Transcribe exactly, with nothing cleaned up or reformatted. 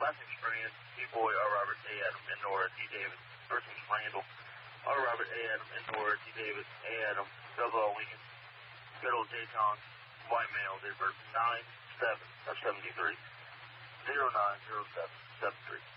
Last experience, D-Boy, R. Robert, A. Adam, and Nora, D. Davis. First name Randall, R. Robert, A. Adam, and Nora, D. Davis, A. Adam, double L. Lincoln, Middle J. Tong, white male, date of birth nine seven of seventy-three, zero nine zero seven seven three.